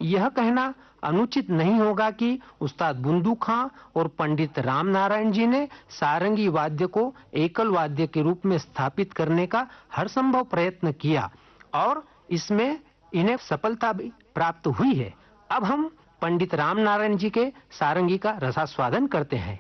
यह कहना अनुचित नहीं होगा कि उस्ताद बुंदू खां और पंडित राम नारायण जी ने सारंगी वाद्य को एकल वाद्य के रूप में स्थापित करने का हर संभव प्रयत्न किया और इसमें इन्हें सफलता भी प्राप्त हुई है। अब हम पंडित राम नारायण जी के सारंगी का रसास्वादन करते हैं।